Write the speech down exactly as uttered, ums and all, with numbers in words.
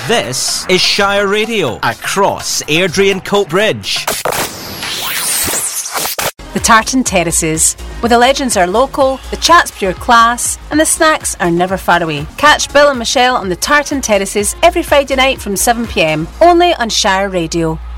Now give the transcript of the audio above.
This is Shire Radio, across Airdrie and Coatbridge. The Tartan Terraces, where the legends are local, the chat's pure class, and the snacks are never far away. Catch Bill and Michelle on the Tartan Terraces every Friday night from seven p m, only on Shire Radio.